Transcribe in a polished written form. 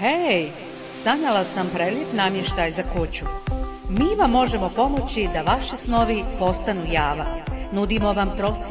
Hej, sanjala sam prelijep namještaj za kuću. Mi vam možemo pomoći da vaši snovi postanu java. Nudimo vam